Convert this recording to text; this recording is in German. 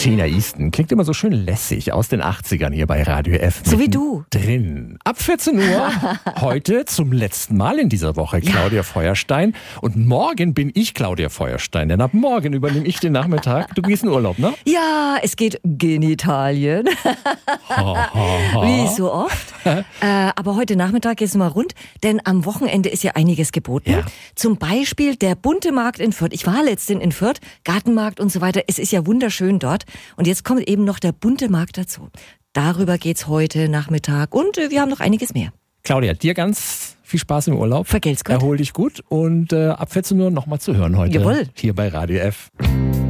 Sheena Easton klingt immer so schön lässig aus den 80ern hier bei Radio F. So wie du. Drin. Ab 14 Uhr, heute zum letzten Mal in dieser Woche Claudia Feuerstein. Und morgen bin ich Claudia Feuerstein, denn ab morgen übernehme ich den Nachmittag. Du gehst in Urlaub, ne? Ja, es geht Genitalien. Wie so oft. Aber heute Nachmittag geht's mal rund, denn am Wochenende ist ja einiges geboten. Ja. Zum Beispiel der bunte Markt in Fürth. Ich war letztens in Fürth, Gartenmarkt und so weiter. Es ist ja wunderschön dort. Und jetzt kommt eben noch der bunte Markt dazu. Darüber geht's heute Nachmittag und wir haben noch einiges mehr. Claudia, dir ganz viel Spaß im Urlaub. Vergelt's gut. Erhol dich gut und ab 14 Uhr nochmal zu hören heute. Jawohl. Hier bei Radio F.